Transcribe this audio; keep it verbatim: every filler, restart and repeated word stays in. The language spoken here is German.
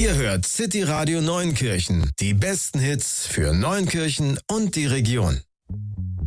Ihr hört City Radio Neunkirchen. Die besten Hits für Neunkirchen und die Region.